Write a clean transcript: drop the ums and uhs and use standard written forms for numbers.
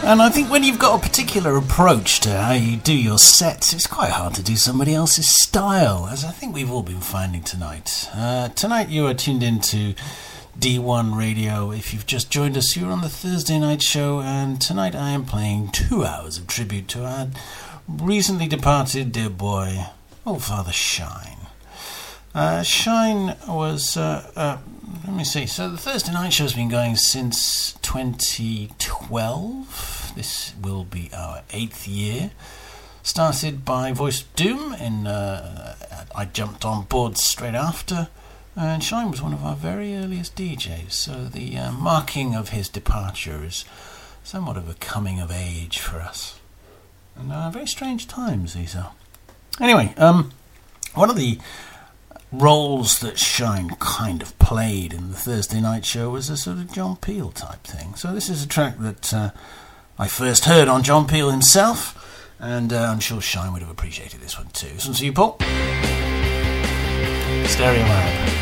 And I think when you've got a particular approach to how you do your sets, it's quite hard to do somebody else's style, as I think we've all been finding tonight. Tonight you are tuned into D1 Radio. If you've just joined us, you're on the Thursday night show, and tonight I am playing 2 hours of tribute to our recently departed dear boy, old Father Shine. Shine was, let me see, so the Thursday night show's been going since 2012. This will be our 8th year. Started by Voice of Doom, I jumped on board straight after, and Shine was one of our very earliest DJs, so the marking of his departure is somewhat of a coming of age for us. And very strange times these are. Anyway, one of the roles that Shine kind of played in the Thursday night show was a sort of John Peel type thing. So this is a track that I first heard on John Peel himself, and I'm sure Shine would have appreciated this one too. This one's for you, Paul. Stereo Man.